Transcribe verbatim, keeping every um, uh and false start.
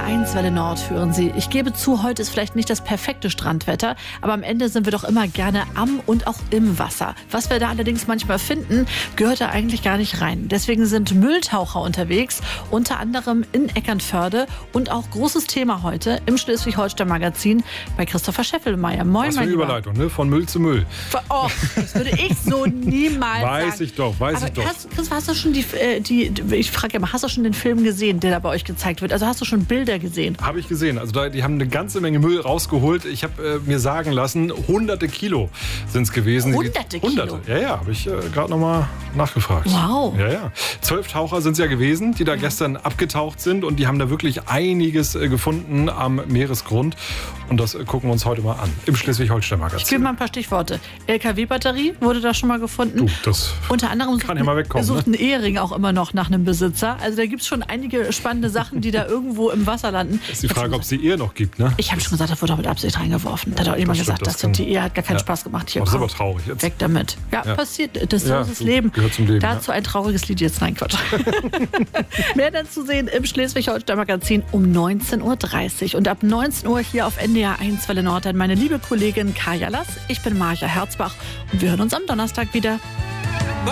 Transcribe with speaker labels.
Speaker 1: eins Welle Nord hören Sie. Ich gebe zu, heute ist vielleicht nicht das perfekte Strandwetter, aber am Ende sind wir doch immer gerne am und auch im Wasser. Was wir da allerdings manchmal finden, gehört da eigentlich gar nicht rein. Deswegen sind Mülltaucher unterwegs, unter anderem in Eckernförde und auch großes Thema heute im Schleswig-Holstein-Magazin bei Christopher Scheffelmeier. Moin,
Speaker 2: Was für
Speaker 1: mein
Speaker 2: eine
Speaker 1: Lieber.
Speaker 2: Überleitung, ne? Von Müll zu Müll.
Speaker 1: Oh, das würde ich so niemals
Speaker 2: Weiß
Speaker 1: sagen.
Speaker 2: ich doch, weiß
Speaker 1: Aber
Speaker 2: ich doch.
Speaker 1: Hast, Chris, hast du schon die, äh, die, ich frage ja mal, hast du schon den Film gesehen, der da bei euch gezeigt wird? Also hast du schon Bilder gesehen?
Speaker 2: Habe ich gesehen. Also da, die haben eine ganze Menge Müll rausgeholt. Ich habe äh, mir sagen lassen, hunderte Kilo sind es gewesen.
Speaker 1: Hunderte Kilo?
Speaker 2: Hunderte, ja, ja, habe ich äh, gerade nochmal nachgefragt.
Speaker 1: Wow.
Speaker 2: Ja, ja. Zwölf Taucher sind es ja gewesen, die da ja. gestern abgetaucht sind und die haben da wirklich einiges äh, gefunden am Meeresgrund. Und das äh, gucken wir uns heute mal an im Schleswig-Holstein-Magazin.
Speaker 1: Ich gebe mal ein paar Stichworte. L K W-Batterie wurde da schon mal gefunden.
Speaker 2: Du, das
Speaker 1: Unter anderem
Speaker 2: kann ja mal wegkommen,
Speaker 1: sucht
Speaker 2: ne?
Speaker 1: ein Ehering auch immer noch nach einem Besitzer. Also da gibt es schon einige spannende Sachen, die da irgendwo im Wasser landen.
Speaker 2: ist die Frage, ob es die Ehe noch gibt, ne?
Speaker 1: Ich habe schon gesagt, das wurde auch mit Absicht reingeworfen. Da hat auch jemand
Speaker 2: das stimmt,
Speaker 1: gesagt,
Speaker 2: das
Speaker 1: das
Speaker 2: kann-
Speaker 1: die Ehe hat gar keinen
Speaker 2: ja.
Speaker 1: Spaß gemacht. Hier,
Speaker 2: Oh, das ist
Speaker 1: komm,
Speaker 2: aber traurig jetzt.
Speaker 1: weg damit. Ja,
Speaker 2: Ja.
Speaker 1: passiert. Das
Speaker 2: Ja,
Speaker 1: ist das
Speaker 2: so
Speaker 1: Leben.
Speaker 2: gehört zum Leben,
Speaker 1: Dazu
Speaker 2: ja.
Speaker 1: ein trauriges Lied jetzt. Nein, Quatsch. Mehr dann zu sehen im Schleswig-Holstein-Magazin um neunzehn Uhr dreißig. Und ab neunzehn Uhr hier auf N D R eins Welle Nord dann meine liebe Kollegin Kaya Lass. Ich bin Marja Herzbach und wir hören uns am Donnerstag wieder.